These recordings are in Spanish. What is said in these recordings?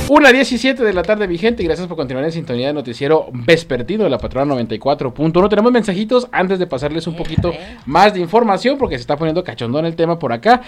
1:17 de la tarde, mi gente, y gracias por continuar en sintonía de noticiero vespertino de la Patrona 94.1. Tenemos mensajitos antes de pasarles un poquito más de información porque se está poniendo cachondón el tema por acá.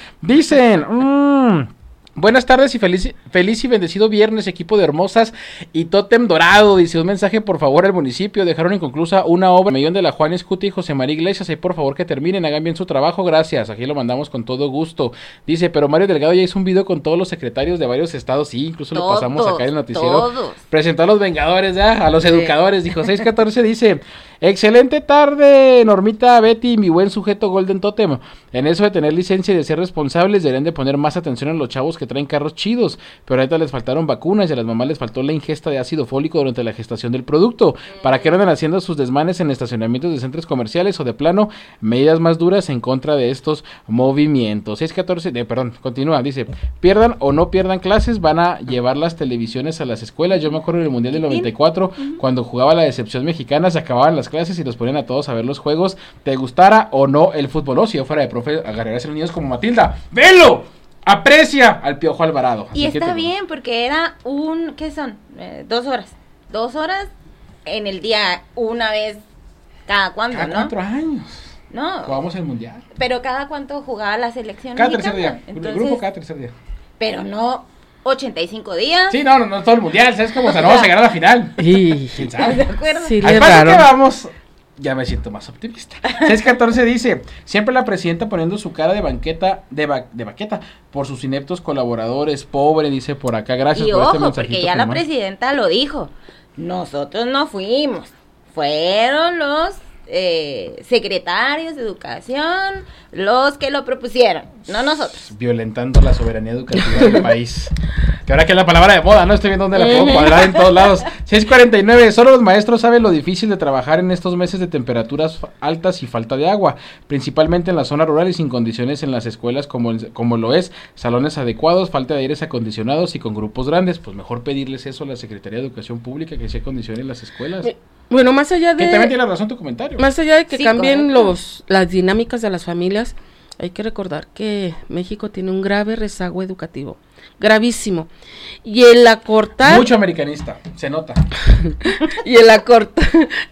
Dicen, buenas tardes y feliz y bendecido viernes, equipo de Hermosas y Tótem Dorado. Dice un mensaje, por favor, al municipio. Dejaron inconclusa una obra, Millón de la Juan Escuti y José María Iglesias. Y por favor que terminen, hagan bien su trabajo, gracias. Aquí lo mandamos con todo gusto. Dice, pero Mario Delgado ya hizo un video con todos los secretarios de varios estados. Sí, incluso lo pasamos acá en el noticiero. Presentó a los vengadores, ¿ya? A los educadores. Dijo 614, dice, excelente tarde, Normita, Betty, mi buen sujeto Golden Totem. En eso de tener licencia y de ser responsables, deberían de poner más atención a los chavos que traen carros chidos, pero ahorita les faltaron vacunas y a las mamás les faltó la ingesta de ácido fólico durante la gestación del producto. ¿Para qué andan haciendo sus desmanes en estacionamientos de centros comerciales o de plano medidas más duras en contra de estos movimientos? 614, continúa, dice, pierdan o no pierdan clases, van a llevar las televisiones a las escuelas. Yo me acuerdo del Mundial del 94, cuando jugaba la decepción mexicana, se acababan las clases y los ponían a todos a ver los juegos, te gustara o no el fútbol. O si yo fuera de profe, agarraría a los niños como Matilda, ¡velo! Aprecia al Piojo Alvarado. Y está bien, porque era ¿qué son? 2 horas. 2 horas en el día, una vez cada cuánto, ¿no? Cada 4 años. No. Jugamos el mundial. Pero cada cuánto jugaba la selección cada mexicana. Tercer día. Entonces, el grupo cada tercer día. Pero no 85 días. Sí, no todo el mundial. ¿Sabes cómo? O sea, no vamos a llegar a la final. ¿Quién sabe? ¿De acuerdo? Sí, al paso que vamos, ya me siento más optimista. 614 dice, siempre la presidenta poniendo su cara de baqueta por sus ineptos colaboradores, pobre, dice por acá, gracias y por ojo, este mensajito. Porque ya la presidenta lo dijo, nosotros no fuimos, fueron los secretarios de educación los que lo propusieron, no nosotros. Violentando la soberanía educativa del país. Que ahora que es la palabra de moda, no estoy viendo dónde la puedo cuadrar en todos lados. 649, solo los maestros saben lo difícil de trabajar en estos meses de temperaturas altas y falta de agua, principalmente en la zona rural y sin condiciones en las escuelas como lo es, salones adecuados, falta de aires acondicionados y con grupos grandes. Pues mejor pedirles eso a la Secretaría de Educación Pública, que se acondicione las escuelas. Bueno, más allá de... Que también tiene razón tu comentario. Más allá de que cambien las dinámicas de las familias, hay que recordar que México tiene un grave rezago educativo, gravísimo. Y el acortar... Mucho americanista, se nota. y el acortar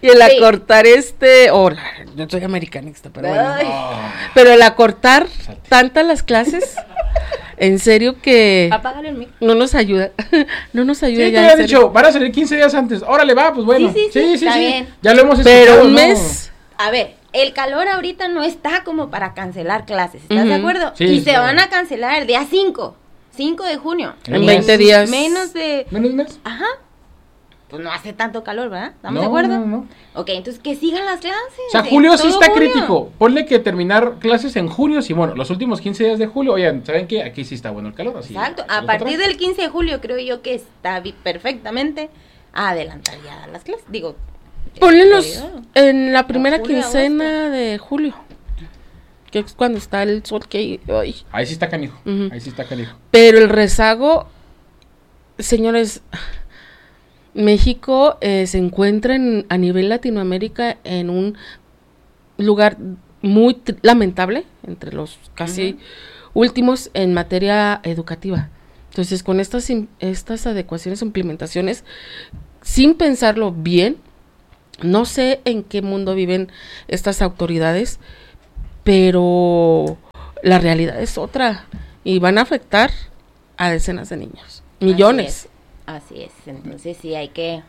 no soy americanista, pero bueno. Pero el acortar tantas las clases... En serio que apágale el micro. No nos ayuda. No nos ayuda. Sí, ya te había dicho, van a salir 15 días antes. Órale, va, pues bueno. Sí. Está bien. Ya lo hemos escuchado. Pero un mes. A ver, el calor ahorita no está como para cancelar clases. ¿Estás de acuerdo? Sí, y se van a cancelar el día 5 de junio. En 20 días. Menos un mes. Ajá. Pues no hace tanto calor, ¿verdad? ¿Estamos de acuerdo? No. Ok, entonces que sigan las clases. O sea, julio sí está crítico. Ponle que terminar clases en junio, sí, bueno, los últimos 15 días de julio, oigan, ¿saben qué? Aquí sí está bueno el calor. Así, exacto, a partir del 15 de julio creo yo que está perfectamente a adelantar ya las clases. Digo, ponlenos en la primera quincena agosto de julio, que es cuando está el sol que... Ahí sí está canijo, ahí sí está canijo. Pero el rezago, señores... México se encuentra a nivel Latinoamérica en un lugar muy lamentable, entre los casi últimos en materia educativa. Entonces, con estas adecuaciones, implementaciones, sin pensarlo bien, no sé en qué mundo viven estas autoridades, pero la realidad es otra y van a afectar a decenas de niños, millones. Así es, entonces sí hay que...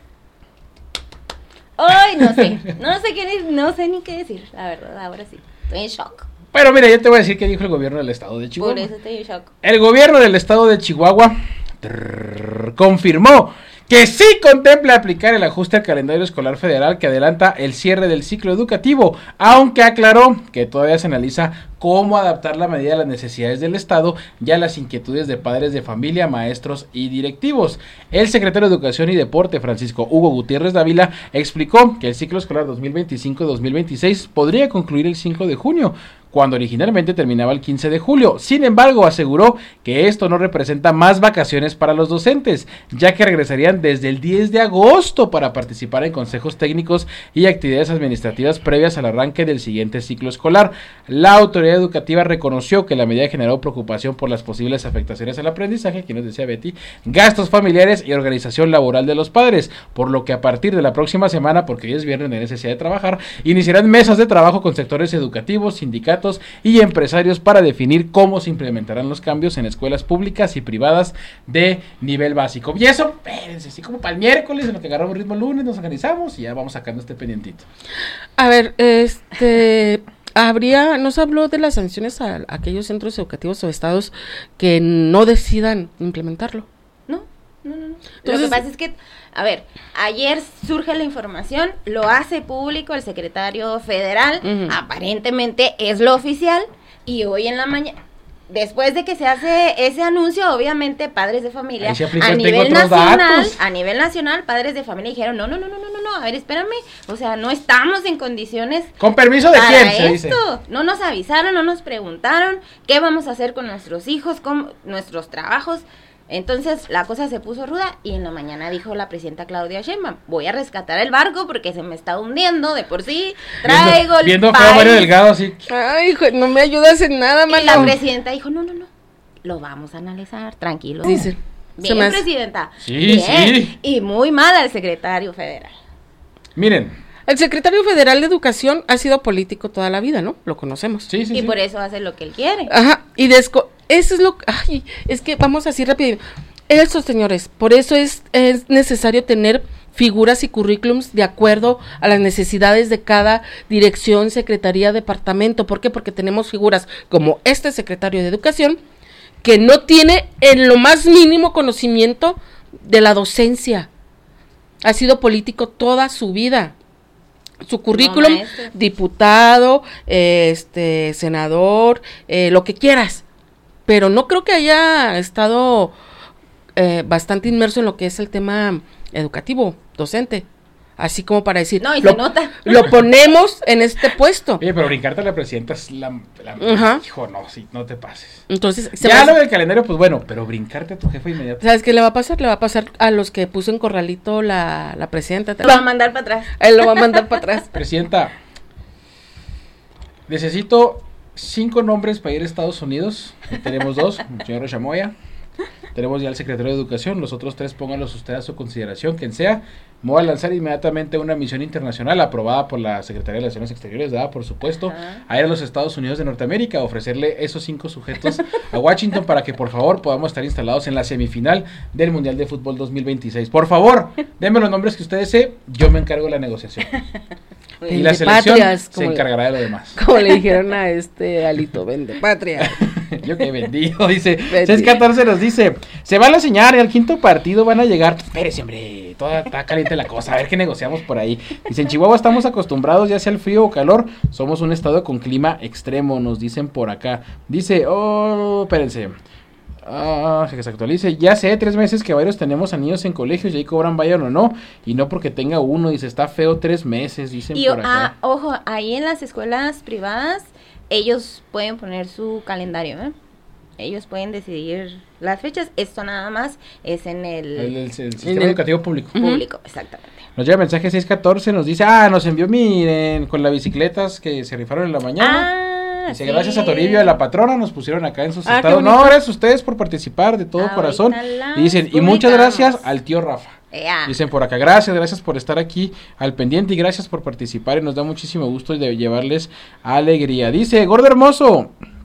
¡Ay, no sé ni qué decir, la verdad, ahora sí, estoy en shock. Pero mira, yo te voy a decir qué dijo el gobierno del estado de Chihuahua. Por eso estoy en shock. El gobierno del estado de Chihuahua confirmó que sí contempla aplicar el ajuste al calendario escolar federal que adelanta el cierre del ciclo educativo, aunque aclaró que todavía se analiza cómo adaptar la medida a las necesidades del Estado y a las inquietudes de padres de familia, maestros y directivos. El secretario de Educación y Deporte, Francisco Hugo Gutiérrez Dávila, explicó que el ciclo escolar 2025-2026 podría concluir el 5 de junio, cuando originalmente terminaba el 15 de julio. Sin embargo, aseguró que esto no representa más vacaciones para los docentes, ya que regresarían desde el 10 de agosto para participar en consejos técnicos y actividades administrativas previas al arranque del siguiente ciclo escolar. La autoridad Autoridad Educativa reconoció que la medida generó preocupación por las posibles afectaciones al aprendizaje, aquí nos decía Betty, gastos familiares y organización laboral de los padres, por lo que a partir de la próxima semana, porque hoy es viernes de necesidad de trabajar, iniciarán mesas de trabajo con sectores educativos, sindicatos y empresarios para definir cómo se implementarán los cambios en escuelas públicas y privadas de nivel básico. Y eso, espérense, así como para el miércoles, en lo que agarramos ritmo el lunes, nos organizamos y ya vamos sacando este pendientito. A ver, nos habló de las sanciones a aquellos centros educativos o estados que no decidan implementarlo. No. Lo que pasa es que, a ver, ayer surge la información, lo hace público el secretario federal, aparentemente es lo oficial, y hoy en la mañana, después de que se hace ese anuncio, obviamente padres de familia a nivel nacional, padres de familia dijeron, no, a ver, espérame, o sea, no estamos en condiciones. ¿Con permiso de quién se dice? No nos avisaron, no nos preguntaron qué vamos a hacer con nuestros hijos, con nuestros trabajos. Entonces la cosa se puso ruda y en la mañana dijo la presidenta Claudia Sheinbaum, voy a rescatar el barco porque se me está hundiendo de por sí, traigo viendo el país. Mario Delgado así. Ay, hijo, no me ayudas en nada, mano. Y la presidenta dijo, no, lo vamos a analizar, tranquilo. Dice, bien, presidenta. Sí, bien. sí. Y muy mal al secretario federal. Miren. El secretario federal de Educación ha sido político toda la vida, ¿no? Lo conocemos. Sí. Y por eso hace lo que él quiere. Ajá, y eso es lo que... Ay, es que vamos así rápido. Eso, señores, por eso es necesario tener figuras y currículums de acuerdo a las necesidades de cada dirección, secretaría, departamento. ¿Por qué? Porque tenemos figuras como este secretario de Educación que no tiene en lo más mínimo conocimiento de la docencia. Ha sido político toda su vida. Su currículum, diputado, senador, lo que quieras. Pero no creo que haya estado bastante inmerso en lo que es el tema educativo, docente. Así como para decir, no, y se nota. Lo ponemos en este puesto. Oye, pero brincarte a la presidenta es la hijo, no, sí, no te pases. Entonces, ya lo del calendario, pues bueno, pero brincarte a tu jefe inmediato. ¿Sabes qué le va a pasar? Le va a pasar a los que puso en corralito la presidenta. Lo va a mandar para atrás. Él lo va a mandar para atrás. Presidenta, necesito 5 nombres para ir a Estados Unidos. Tenemos 2, el señor Chamoya. Tenemos ya al secretario de Educación, los otros 3 pónganlos usted a su consideración, quien sea. Me voy a lanzar inmediatamente una misión internacional aprobada por la Secretaría de Relaciones Exteriores, ¿verdad? Por supuesto, a ir a los Estados Unidos de Norteamérica, a ofrecerle esos 5 sujetos a Washington para que por favor podamos estar instalados en la semifinal del Mundial de Fútbol 2026. Por favor, denme los nombres que ustedes sé, yo me encargo de la negociación. Y la selección se encargará de lo demás. Como le dijeron a Alito, vende patria. Yo que bendigo, dice. 6:14 nos dice, se va la señal y al 5.º partido van a llegar. Espérese, hombre, toda está caliente la cosa, a ver qué negociamos por ahí. Dice, en Chihuahua estamos acostumbrados ya sea al frío o calor, somos un estado con clima extremo, nos dicen por acá. Dice, espérense. Que se actualice, ya sé 3 meses que varios tenemos a niños en colegios y ahí cobran vayan o no, y no porque tenga uno, dice, está feo 3 meses, dicen por acá. Ojo, ahí en las escuelas privadas, ellos pueden poner su calendario, ellos pueden decidir las fechas, esto nada más es en el sistema educativo público. Público, exactamente. Nos llega mensaje 6:14, nos dice, nos envió, miren, con las bicicletas que se rifaron en la mañana. Dice, gracias a Toribio, a la patrona, nos pusieron acá en sus estados. No, gracias a ustedes por participar de todo corazón. Y dicen, y muchas gracias al tío Rafa. Dicen por acá, gracias por estar aquí al pendiente y gracias por participar y nos da muchísimo gusto de llevarles alegría. Dice, gordo hermoso,